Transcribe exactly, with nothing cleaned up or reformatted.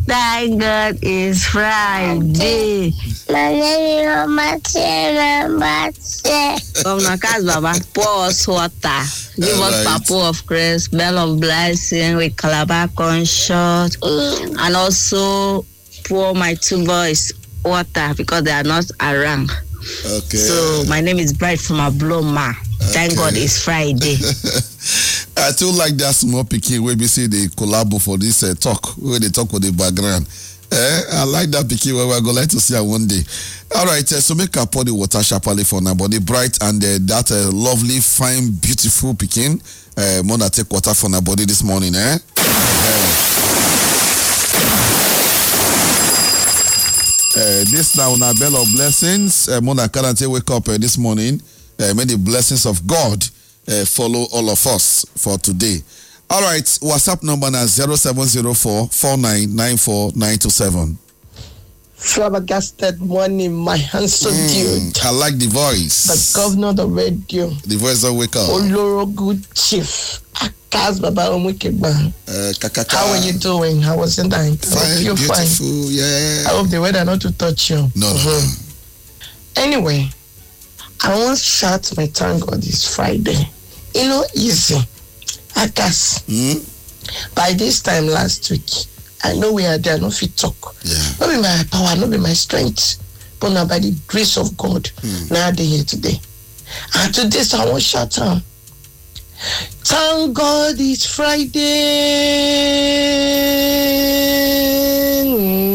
Thank God it's Friday. My name is Matthew. Matthew. Governor Kaz Baba, pour us water. Give All us right. Purple of grace, bell of blessing with calabar corn short, mm. and also pour my two boys water because they are not around. Okay. So my name is Bright from Abloma. Okay. Thank God it's Friday. I too like that small pikin where we see the collabo for this uh, talk, where they talk with the background. Eh, I like that pikin where we're going to see her one day. All right, uh, so make her pour the water sharply for now, body bright and uh, that uh, lovely, fine, beautiful pikin. Uh, Mona take water for her body this morning, eh? Uh, uh, this now na bell of blessings. Uh, Mona can't wake up uh, this morning. Uh, may the blessings of God Uh, follow all of us for today. All right, WhatsApp number is zero seven zero four, four nine nine four nine two seven. Flabbergasted morning, my handsome mm, dude. I like the voice. The governor of the radio. The voice of wake up. Oloro good chief. Kaz Baba Omukeba. Uh, How are you doing? How was the night? Fine, you're beautiful, fine. Yeah. I hope the weather not to touch you. No, mm-hmm. no, no. Anyway, I want to shout my thank God this Friday. You know, easy. Akas. Mm? By this time last week, I know we are there, no fit talk. Yeah. Not be my power, not be my strength, but now by the grace of God, mm. now they're here today. And today, so I want to shout out. Thank God it's Friday.